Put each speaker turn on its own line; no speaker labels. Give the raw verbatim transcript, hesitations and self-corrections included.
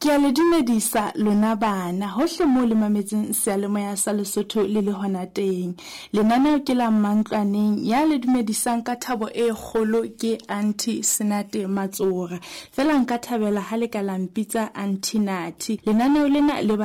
Ke a le dumedisa lona bana hohle moo le mametseng seyalemoya sa Lesotho le le hona teng. Lenaneo ke la Mantlwaneng ya le dumedisang ka thabo e kgolo ke Auntie Senate Matsora. Fela nka thabela ha le ka la mpitsa Auntie Nathi. Lenaneo lena le